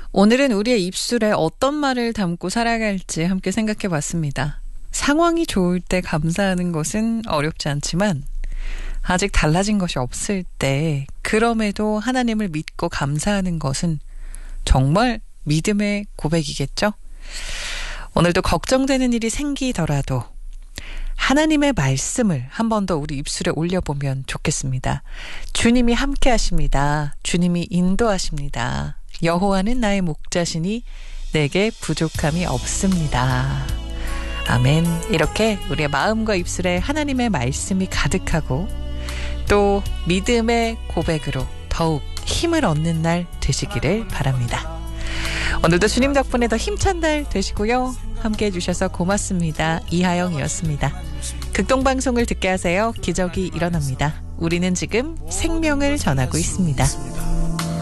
오늘은 우리의 입술에 어떤 말을 담고 살아갈지 함께 생각해 봤습니다. 상황이 좋을 때 감사하는 것은 어렵지 않지만 아직 달라진 것이 없을 때 그럼에도 하나님을 믿고 감사하는 것은 정말 믿음의 고백이겠죠? 오늘도 걱정되는 일이 생기더라도 하나님의 말씀을 한 번 더 우리 입술에 올려보면 좋겠습니다. 주님이 함께 하십니다. 주님이 인도하십니다. 여호와는 나의 목자시니 내게 부족함이 없습니다. 아멘. 이렇게 우리의 마음과 입술에 하나님의 말씀이 가득하고 또 믿음의 고백으로 더욱 힘을 얻는 날 되시기를 바랍니다. 오늘도 주님 덕분에 더 힘찬 날 되시고요. 함께 해주셔서 고맙습니다. 이하영이었습니다. 극동방송을 듣게 하세요. 기적이 일어납니다. 우리는 지금 생명을 전하고 있습니다.